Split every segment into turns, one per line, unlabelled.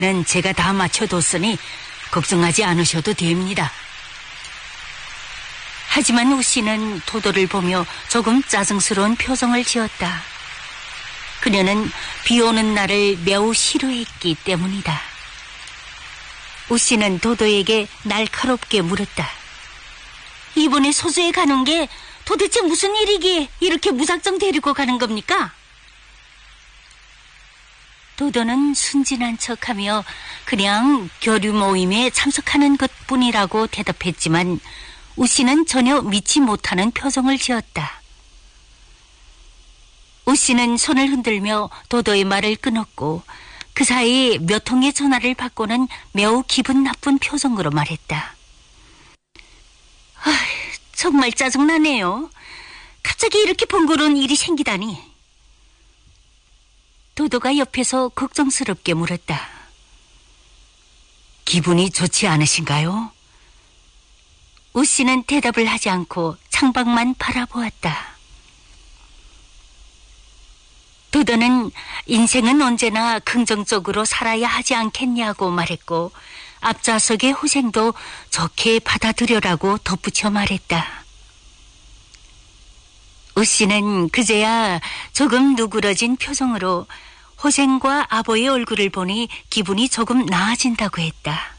제가 다 맞춰뒀으니 걱정하지 않으셔도 됩니다. 하지만 우씨는 도도를 보며 조금 짜증스러운 표정을 지었다. 그녀는 비 오는 날을 매우 싫어했기 때문이다. 우씨는 도도에게 날카롭게 물었다. 이번에 소주에 가는 게 도대체 무슨 일이기에 이렇게 무작정 데리고 가는 겁니까? 도도는 순진한 척하며 그냥 교류 모임에 참석하는 것뿐이라고 대답했지만 우씨는 전혀 믿지 못하는 표정을 지었다. 우씨는 손을 흔들며 도도의 말을 끊었고 그 사이 몇 통의 전화를 받고는 매우 기분 나쁜 표정으로 말했다. 정말 짜증나네요. 갑자기 이렇게 번거로운 일이 생기다니. 도도가 옆에서 걱정스럽게 물었다. 기분이 좋지 않으신가요? 우씨는 대답을 하지 않고 창밖만 바라보았다. 도도는 인생은 언제나 긍정적으로 살아야 하지 않겠냐고 말했고 앞좌석의 호생도 좋게 받아들여라고 덧붙여 말했다. 우씨는 그제야 조금 누그러진 표정으로 호생과 아버의 얼굴을 보니 기분이 조금 나아진다고 했다.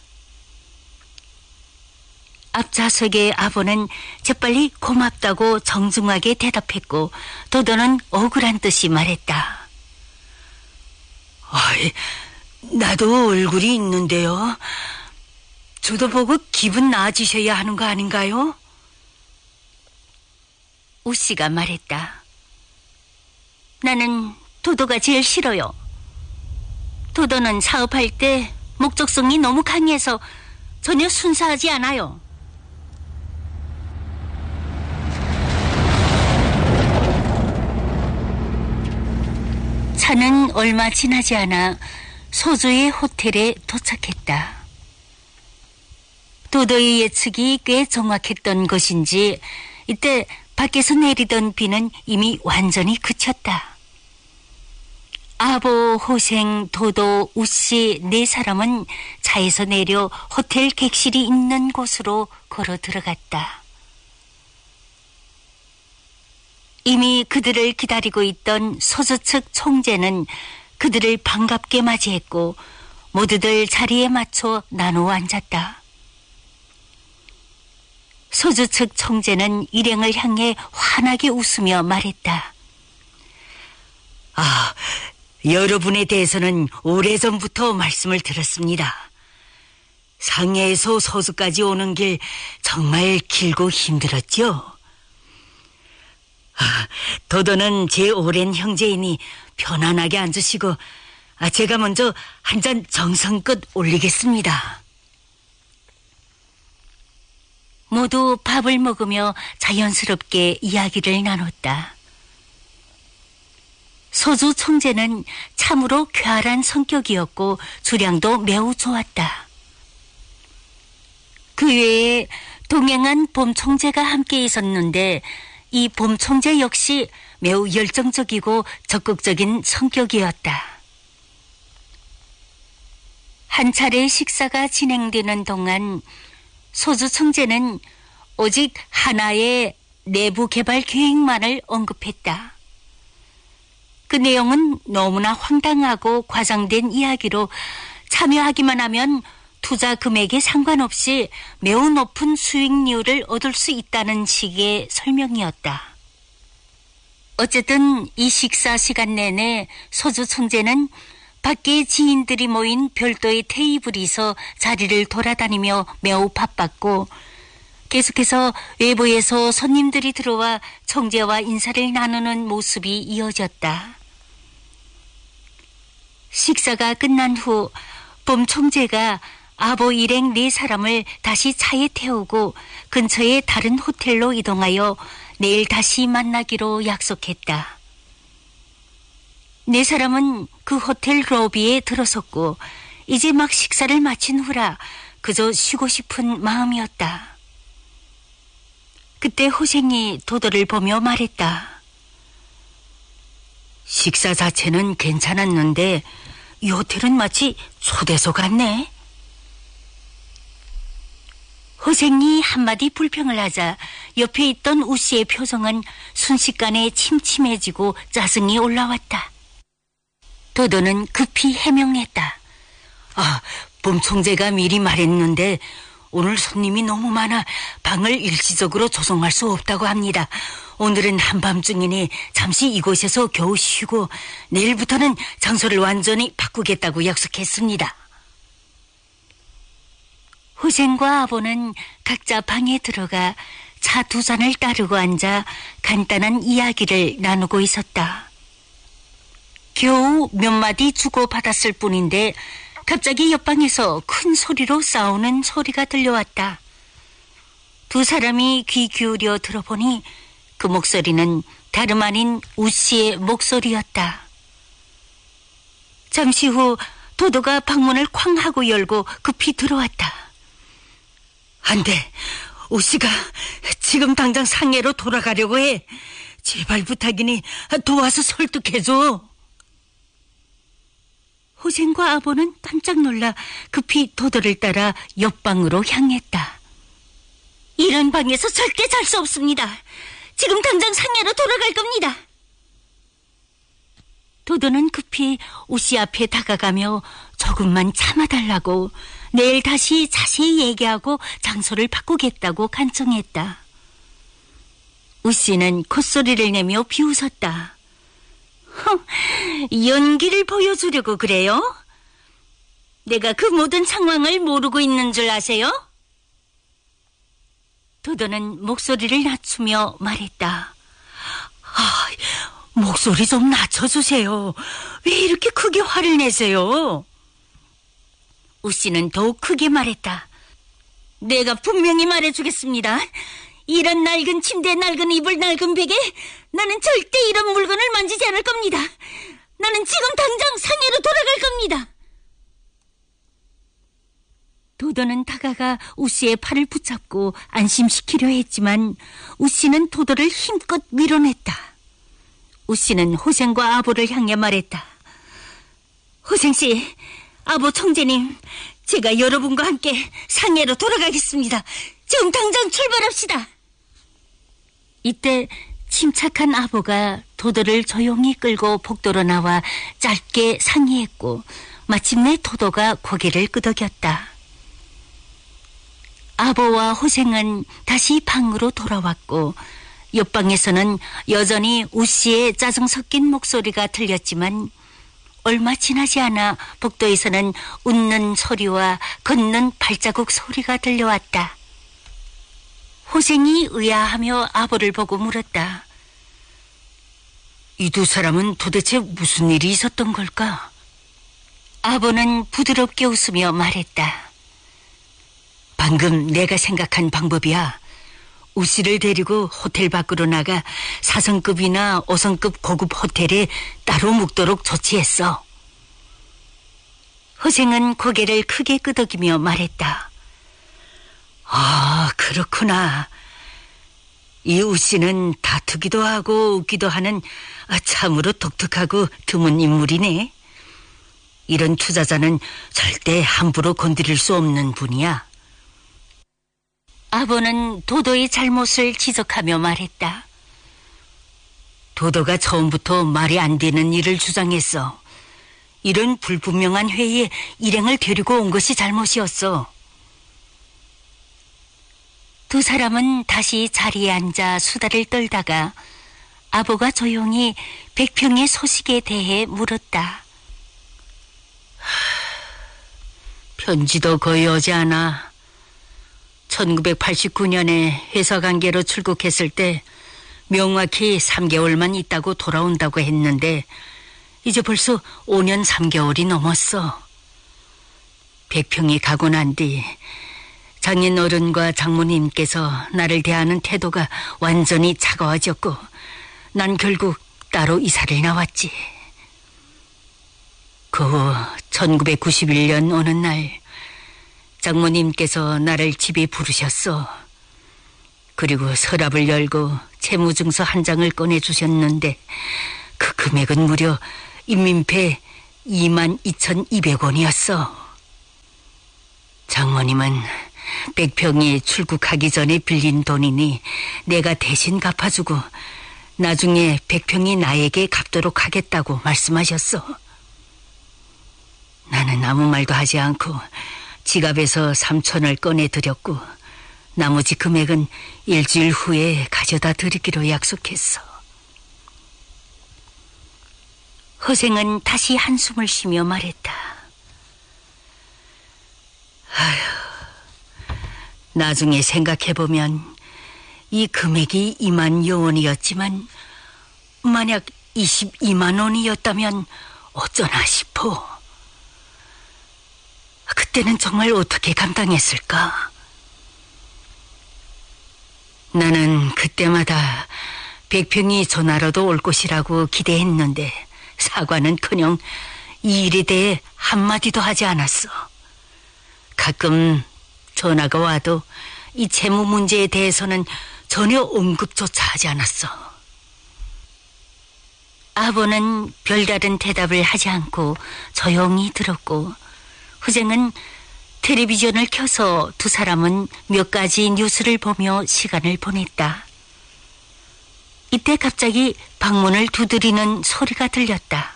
앞좌석의 아버는 재빨리 고맙다고 정중하게 대답했고 도도는 억울한 듯이 말했다. 나도 얼굴이 있는데요. 저도 보고 기분 나아지셔야 하는 거 아닌가요? 우씨가 말했다. 나는 도도가 제일 싫어요. 도도는 사업할 때 목적성이 너무 강해서 전혀 순수하지 않아요. 차는 얼마 지나지 않아 소주의 호텔에 도착했다. 도도의 예측이 꽤 정확했던 것인지 이때 밖에서 내리던 비는 이미 완전히 그쳤다. 아보, 호생, 도도, 우씨 네 사람은 차에서 내려 호텔 객실이 있는 곳으로 걸어 들어갔다. 이미 그들을 기다리고 있던 소주 측 총재는 그들을 반갑게 맞이했고 모두들 자리에 맞춰 나누어 앉았다. 소주 측 총재는 일행을 향해 환하게 웃으며 말했다. 여러분에 대해서는 오래전부터 말씀을 들었습니다. 상해에서 소주까지 오는 길 정말 길고 힘들었죠? 도도는 제 오랜 형제이니 편안하게 앉으시고 제가 먼저 한 잔 정성껏 올리겠습니다. 모두 밥을 먹으며 자연스럽게 이야기를 나눴다. 소주 총재는 참으로 쾌활한 성격이었고 주량도 매우 좋았다. 그 외에 동행한 봄 총재가 함께 있었는데 이 봄 총재 역시 매우 열정적이고 적극적인 성격이었다. 한 차례 식사가 진행되는 동안 소주 총재는 오직 하나의 내부 개발 계획만을 언급했다. 그 내용은 너무나 황당하고 과장된 이야기로 참여하기만 하면 투자 금액에 상관없이 매우 높은 수익률을 얻을 수 있다는 식의 설명이었다. 어쨌든 이 식사 시간 내내 소주 총재는 밖에 지인들이 모인 별도의 테이블에서 자리를 돌아다니며 매우 바빴고 계속해서 외부에서 손님들이 들어와 총재와 인사를 나누는 모습이 이어졌다. 식사가 끝난 후 봄 총재가 아보 일행 4사람을 다시 차에 태우고 근처의 다른 호텔로 이동하여 내일 다시 만나기로 약속했다. 4사람은 그 호텔 로비에 들어섰고 이제 막 식사를 마친 후라 그저 쉬고 싶은 마음이었다. 그때 호생이 도도를 보며 말했다. 식사 자체는 괜찮았는데 이 호텔은 마치 초대소 같네. 호생이 한마디 불평을 하자 옆에 있던 우씨의 표정은 순식간에 침침해지고 짜증이 올라왔다. 도도는 급히 해명했다. 봄 총재가 미리 말했는데 오늘 손님이 너무 많아 방을 일시적으로 조성할 수 없다고 합니다. 오늘은 한밤중이니 잠시 이곳에서 겨우 쉬고 내일부터는 장소를 완전히 바꾸겠다고 약속했습니다. 호생과 아보는 각자 방에 들어가 차 2잔을 따르고 앉아 간단한 이야기를 나누고 있었다. 겨우 몇 마디 주고받았을 뿐인데 갑자기 옆방에서 큰 소리로 싸우는 소리가 들려왔다. 두 사람이 귀 기울여 들어보니 그 목소리는 다름 아닌 우씨의 목소리였다. 잠시 후 도도가 방문을 쾅 하고 열고 급히 들어왔다. 안 돼. 우씨가 지금 당장 상해로 돌아가려고 해. 제발 부탁이니 도와서 설득해줘. 호생과 아보는 깜짝 놀라 급히 도도를 따라 옆방으로 향했다. 이런 방에서 절대 잘 수 없습니다. 지금 당장 상해로 돌아갈 겁니다. 도도는 급히 우씨 앞에 다가가며 조금만 참아달라고 내일 다시 자세히 얘기하고 장소를 바꾸겠다고 간청했다. 우씨는 콧소리를 내며 비웃었다. 연기를 보여주려고 그래요? 내가 그 모든 상황을 모르고 있는 줄 아세요? 도도는 목소리를 낮추며 말했다. 목소리 좀 낮춰주세요. 왜 이렇게 크게 화를 내세요? 우씨는 더욱 크게 말했다. 내가 분명히 말해주겠습니다. 이런 낡은 침대, 낡은 이불, 낡은 베개, 나는 절대 이런 물건을 만지지 않을 겁니다. 나는 지금 당장 상해로 돌아갈 겁니다. 도도는 다가가 우씨의 팔을 붙잡고 안심시키려 했지만 우씨는 도도를 힘껏 밀어냈다. 우씨는 호생과 아보를 향해 말했다. 호생씨, 아보 총재님, 제가 여러분과 함께 상해로 돌아가겠습니다. 지금 당장 출발합시다. 이때 침착한 아보가 도도를 조용히 끌고 복도로 나와 짧게 상의했고 마침내 도도가 고개를 끄덕였다. 아보와 호생은 다시 방으로 돌아왔고 옆방에서는 여전히 우씨의 짜증 섞인 목소리가 들렸지만 얼마 지나지 않아 복도에서는 웃는 소리와 걷는 발자국 소리가 들려왔다. 호생이 의아하며 아보를 보고 물었다. 이 두 사람은 도대체 무슨 일이 있었던 걸까? 아보는 부드럽게 웃으며 말했다. 방금 내가 생각한 방법이야. 우씨를 데리고 호텔 밖으로 나가 4성급이나 5성급 고급 호텔에 따로 묵도록 조치했어. 호생은 고개를 크게 끄덕이며 말했다. 그렇구나. 이 우씨는 다투기도 하고 웃기도 하는 참으로 독특하고 드문 인물이네. 이런 투자자는 절대 함부로 건드릴 수 없는 분이야. 아보는 도도의 잘못을 지적하며 말했다. 도도가 처음부터 말이 안 되는 일을 주장했어. 이런 불분명한 회의에 일행을 데리고 온 것이 잘못이었어. 두 사람은 다시 자리에 앉아 수다를 떨다가 아보가 조용히 백평의 소식에 대해 물었다. 편지도 거의 오지 않아. 1989년에 회사 관계로 출국했을 때 명확히 3개월만 있다고 돌아온다고 했는데 이제 벌써 5년 3개월이 넘었어. 백평이 가고 난 뒤 장인 어른과 장모님께서 나를 대하는 태도가 완전히 차가워졌고 난 결국 따로 이사를 나왔지. 그 후 1991년 어느 날 장모님께서 나를 집에 부르셨어. 그리고 서랍을 열고 채무증서 한 장을 꺼내주셨는데 그 금액은 무려 인민폐 22,200원이었어. 장모님은 백평이 출국하기 전에 빌린 돈이니 내가 대신 갚아주고 나중에 백평이 나에게 갚도록 하겠다고 말씀하셨어. 나는 아무 말도 하지 않고 지갑에서 3,000원을 꺼내드렸고 나머지 금액은 일주일 후에 가져다 드리기로 약속했어. 허생은 다시 한숨을 쉬며 말했다. 아휴, 나중에 생각해보면 이 금액이 2만 원이었지만 만약 22만 원이었다면 어쩌나 싶어. 그때는 정말 어떻게 감당했을까? 나는 그때마다 백평이 전화로도 올 것이라고 기대했는데 사과는커녕 이 일에 대해 한마디도 하지 않았어. 가끔 전화가 와도 이 재무 문제에 대해서는 전혀 언급조차 하지 않았어. 아버는 별다른 대답을 하지 않고 조용히 들었고 허생은 텔레비전을 켜서 두 사람은 몇 가지 뉴스를 보며 시간을 보냈다. 이때 갑자기 방문을 두드리는 소리가 들렸다.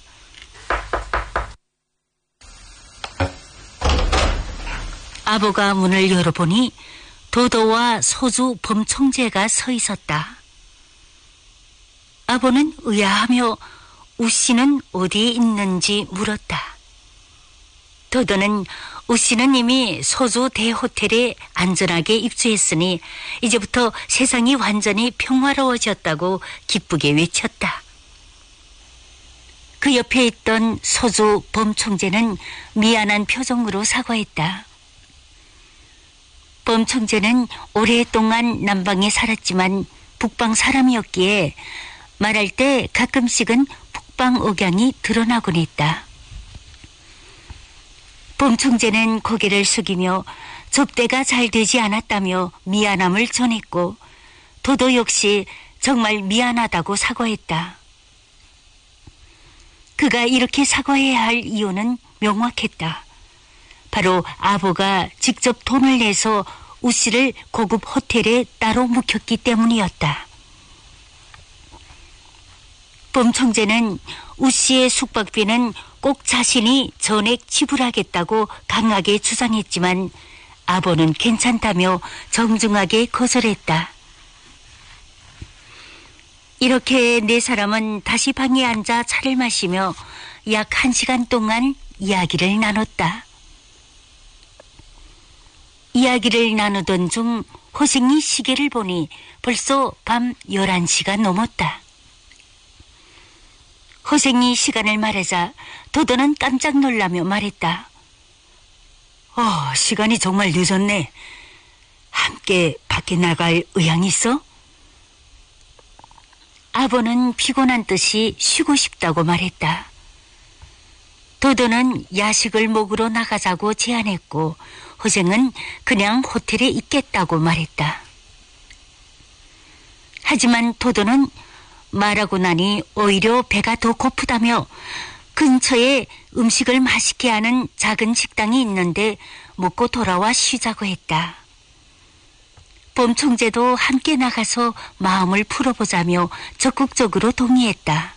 아버가 문을 열어보니 도도와 소주 범총재가 서 있었다. 아버는 의아하며 우씨는 어디에 있는지 물었다. 도도는 우씨는 이미 소주 대호텔에 안전하게 입주했으니 이제부터 세상이 완전히 평화로워졌다고 기쁘게 외쳤다. 그 옆에 있던 소주 범총재는 미안한 표정으로 사과했다. 범총재는 오랫동안 남방에 살았지만 북방 사람이었기에 말할 때 가끔씩은 북방 억양이 드러나곤 했다. 범총재는 고개를 숙이며 접대가 잘 되지 않았다며 미안함을 전했고 도도 역시 정말 미안하다고 사과했다. 그가 이렇게 사과해야 할 이유는 명확했다. 바로 아버가 직접 돈을 내서 우씨를 고급 호텔에 따로 묵혔기 때문이었다. 범총재는 우씨의 숙박비는 꼭 자신이 전액 지불하겠다고 강하게 주장했지만 아버는 괜찮다며 정중하게 거절했다. 이렇게 네 사람은 다시 방에 앉아 차를 마시며 약 1시간 동안 이야기를 나눴다. 이야기를 나누던 중 호생이 시계를 보니 벌써 밤 11시가 넘었다. 호생이 시간을 말하자 도도는 깜짝 놀라며 말했다. 시간이 정말 늦었네. 함께 밖에 나갈 의향이 있어? 아버는 피곤한 듯이 쉬고 싶다고 말했다. 도도는 야식을 먹으러 나가자고 제안했고 호생은 그냥 호텔에 있겠다고 말했다. 하지만 도도는 말하고 나니 오히려 배가 더 고프다며 근처에 음식을 맛있게 하는 작은 식당이 있는데 먹고 돌아와 쉬자고 했다. 범총재도 함께 나가서 마음을 풀어보자며 적극적으로 동의했다.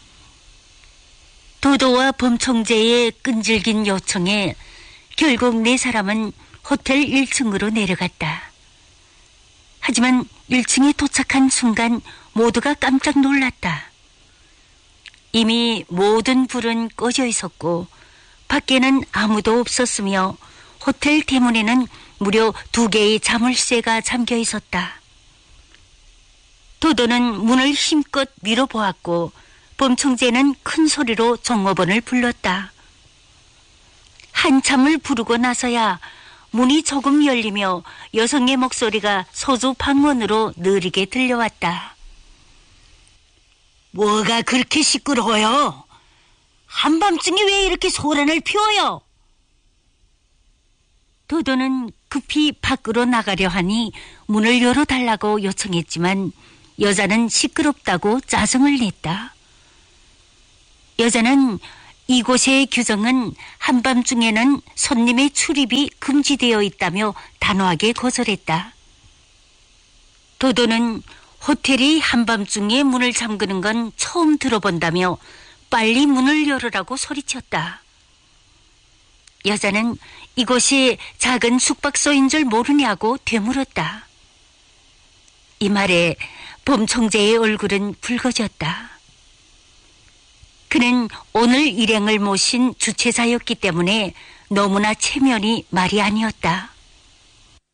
도도와 범총재의 끈질긴 요청에 결국 네 사람은 호텔 1층으로 내려갔다. 하지만 1층에 도착한 순간 모두가 깜짝 놀랐다. 이미 모든 불은 꺼져 있었고 밖에는 아무도 없었으며 호텔 대문에는 무려 2개의 자물쇠가 잠겨 있었다. 도도는 문을 힘껏 밀어보았고 범총재는 큰 소리로 종업원을 불렀다. 한참을 부르고 나서야 문이 조금 열리며 여성의 목소리가 소주 방문으로 느리게 들려왔다. 뭐가 그렇게 시끄러워요? 한밤중에 왜 이렇게 소란을 피워요? 도도는 급히 밖으로 나가려 하니 문을 열어달라고 요청했지만 여자는 시끄럽다고 짜증을 냈다. 여자는 이곳의 규정은 한밤중에는 손님의 출입이 금지되어 있다며 단호하게 거절했다. 도도는 호텔이 한밤중에 문을 잠그는 건 처음 들어본다며 빨리 문을 열으라고 소리쳤다. 여자는 이곳이 작은 숙박소인 줄 모르냐고 되물었다. 이 말에 범 총재의 얼굴은 붉어졌다. 그는 오늘 일행을 모신 주최자였기 때문에 너무나 체면이 말이 아니었다.